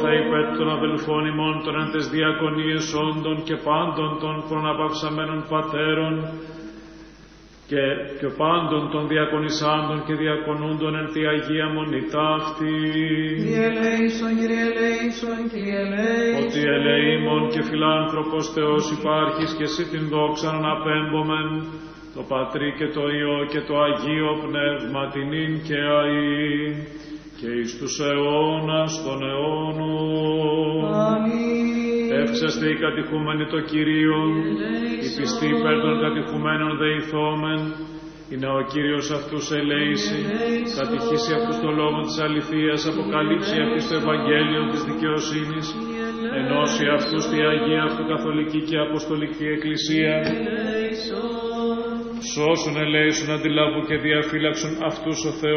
Δόξα υπέρ των αδελφών ημών των εν τες διακονίες όντων και πάντων των προναπαυσαμένων πατέρων και πάντων των διακονισάντων και διακονούντων εν τη Αγία Μονή ταύτη. Κύριε ελέησον, Κύριε ελέησον, Κύριε ελέησον. Ότι ελεήμων και φιλάνθρωπος Θεός υπάρχεις και εσύ την δόξα αναπέμπομεν, το Πατρί και το Υιό και το Αγίο Πνεύμα την ίν και αΐ και εις τους αιώνας των αιώνων. Αμήν. Εύξαστε οι κατηχούμενοι το Κυρίο, οι πιστοί υπέρ των κατηχουμένων δεηθόμεν, είναι ο Κύριος αυτούς ελέηση, κατηχήσει αυτούς το λόγο της αληθείας, αποκαλύψει αυτούς το Ευαγγέλιο της δικαιοσύνης, ενώσει αυτούς τη Αγία Αυτοκαθολική και Αποστολική Εκκλησία, σώσουν ελέησον, αντιλάβουν και διαφύλαξον αυτούς ο Θεός.